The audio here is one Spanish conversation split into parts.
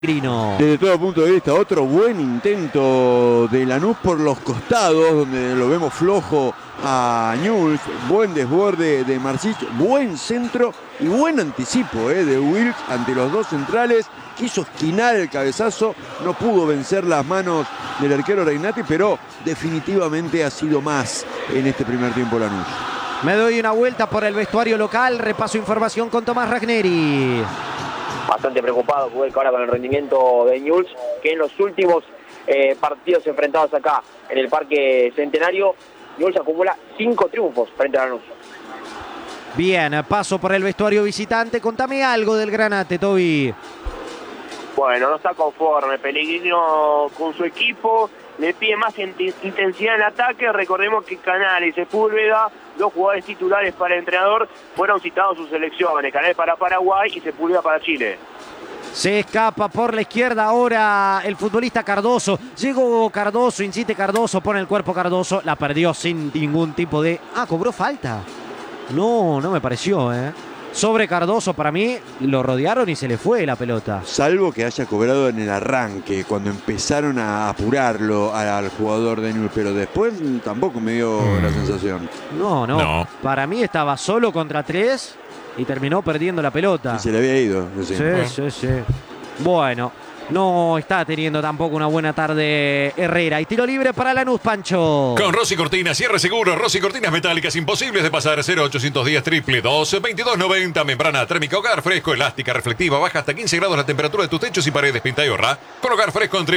Grino. Desde todo punto de vista, otro buen intento de Lanús por los costados, donde lo vemos flojo a Newell's. Buen desborde de Marsic, buen centro y buen anticipo de Wilks ante los dos centrales. Quiso esquinar el cabezazo, no pudo vencer las manos del arquero Reinati, pero definitivamente ha sido más en este primer tiempo Lanús. Me doy una vuelta por el vestuario local, repaso información con Tomás Ragneri. Bastante preocupado Juguel ahora con el rendimiento de Newell's, que en los últimos partidos enfrentados acá en el Parque Centenario, Newell's acumula 5 triunfos frente a Lanús. Bien, paso por el vestuario visitante. Contame algo del Granate, Toby. Bueno, no está conforme Pellegrino con su equipo, le pide más intensidad en el ataque. Recordemos que Canales y Sepúlveda, dos jugadores titulares para el entrenador, fueron citados sus selecciones, Canales para Paraguay y Sepúlveda para Chile. Se escapa por la izquierda ahora el futbolista Cardoso. Llegó Cardoso, insiste Cardoso, pone el cuerpo Cardoso. La perdió sin ningún tipo de... Ah, cobró falta. No me pareció, Sobre Cardoso, para mí, lo rodearon y se le fue la pelota. Salvo que haya cobrado en el arranque, cuando empezaron a apurarlo al jugador de Newell's, pero después tampoco me dio la sensación. No. Para mí estaba solo contra 3 y terminó perdiendo la pelota. Y se le había ido. Sí. Bueno, no está teniendo tampoco una buena tarde Herrera. Y tiro libre para Lanús, Pancho. Con Rossi Cortinas, cierre seguro, Rossi Cortinas metálicas imposibles de pasar. 0810 222 2290. Membrana térmica, hogar fresco, elástica, reflectiva. Baja hasta 15 grados la temperatura de tus techos y paredes. Pinta y ahorra con hogar fresco en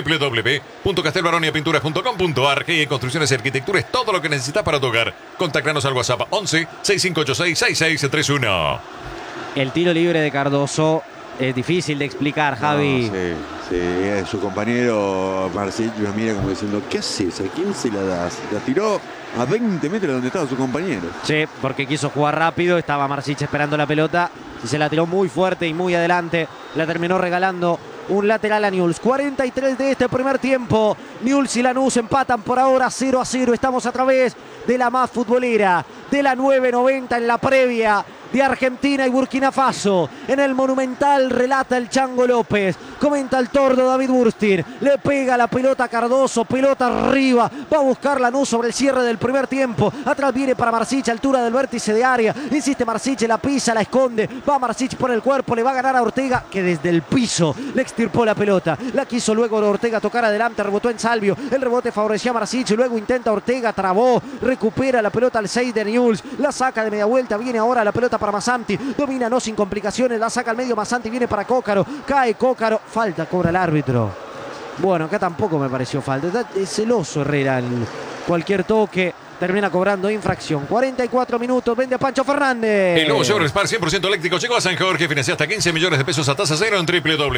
www.castelbaroniapinturas.com.ar. Que construcciones y arquitectura es todo lo que necesitas para tu hogar. Contactanos al WhatsApp 11 6586 6631. El tiro libre de Cardoso es difícil de explicar, Javi. Sí, su compañero Marsic lo mira como diciendo, ¿qué haces? ¿A quién se la das? La tiró a 20 metros de donde estaba su compañero. Sí, porque quiso jugar rápido, estaba Marsic esperando la pelota y se la tiró muy fuerte y muy adelante. La terminó regalando un lateral a Newell's. 43 de este primer tiempo. Newell's y Lanús empatan por ahora 0-0. Estamos a través de la más futbolera, de la 990 en la previa de Argentina y Burkina Faso. En el Monumental relata el Chango López. Comenta el tordo David Burstin. Le pega la pelota a Cardoso. Pelota arriba. Va a buscar Lanús sobre el cierre del primer tiempo. Atrás viene para Marsic, altura del vértice de área. Insiste Marsic, la pisa, la esconde. Va Marsic por el cuerpo. Le va a ganar a Ortega, que desde el piso le extirpó la pelota. La quiso luego Ortega tocar adelante. Rebotó en Salvio. El rebote favoreció a Marsic. Luego intenta Ortega. Trabó. Recupera la pelota al 6 de Newell's. La saca de media vuelta. Viene ahora la pelota para Massanti, domina no sin complicaciones, la saca al medio Massanti, viene para Cócaro, cae Cócaro, falta, cobra el árbitro. Bueno, acá tampoco me pareció falta, es celoso Herrera en cualquier toque. Termina cobrando infracción. 44 minutos, vende a Pancho Fernández. El nuevo Chevrolet Spar 100% eléctrico llegó a San Jorge. Financia hasta 15 millones de pesos a tasa cero en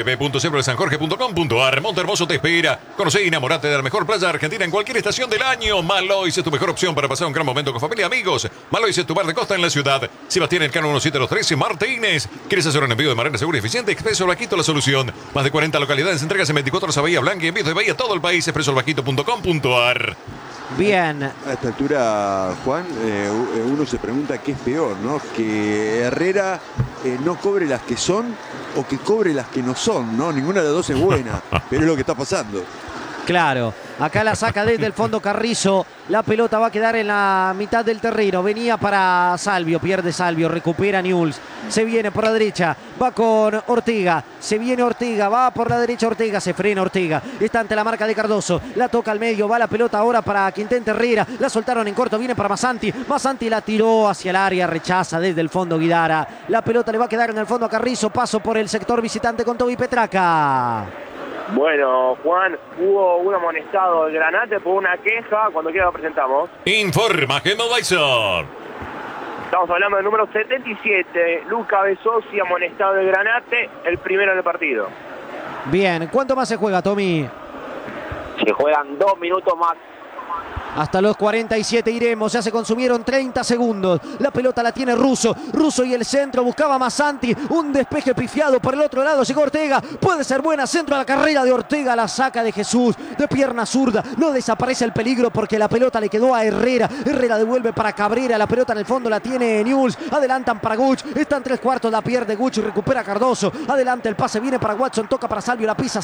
www.chevroletsanjorge.com.ar. Monte Hermoso te espera. Conoce y enamorate de la mejor playa de Argentina en cualquier estación del año. Malois es tu mejor opción para pasar un gran momento con familia y amigos. Malois es tu bar de costa en la ciudad. Sebastián Elcano 1723 Martínez. ¿Quieres hacer un envío de manera segura y eficiente? Expreso El Vaquito la solución. Más de 40 localidades, entregas en 24 horas a Bahía Blanca y envíos de Bahía a todo el país. expresoelvaquito.com.ar. Bien. A esta altura, Juan, uno se pregunta qué es peor, ¿no? Que Herrera no cobre las que son o que cobre las que no son, ¿no? Ninguna de las dos es buena, pero es lo que está pasando. Claro, acá la saca desde el fondo Carrizo. La pelota va a quedar en la mitad del terreno. Venía para Salvio, pierde Salvio, recupera Newell's. Se viene por la derecha, va con Ortega. Se viene Ortega, va por la derecha Ortega, se frena Ortega. Está ante la marca de Cardoso. La toca al medio, va la pelota ahora para Quintente Herrera. La soltaron en corto, viene para Massanti. Massanti la tiró hacia el área, rechaza desde el fondo Guidara. La pelota le va a quedar en el fondo a Carrizo. Paso por el sector visitante con Toby Petraca. Bueno, Juan, hubo un amonestado del Granate por una queja. Cuando quiera lo presentamos. Informa Genovison. Estamos hablando del número 77, Luca Besosi, amonestado del Granate, el primero del partido. Bien, ¿cuánto más se juega, Tommy? Se juegan 2 minutos más Hasta los 47 iremos, ya se consumieron 30 segundos. La pelota la tiene Russo y el centro, buscaba Massanti, un despeje pifiado por el otro lado, llegó Ortega, puede ser buena, centro a la carrera de Ortega, la saca de Jesús, de pierna zurda, no desaparece el peligro porque la pelota le quedó a Herrera devuelve para Cabrera, la pelota en el fondo la tiene Newell's, adelantan para Guch, están 3/4, la pierde Guch y recupera Cardoso, adelante el pase viene para Watson, toca para Salvio, la pisa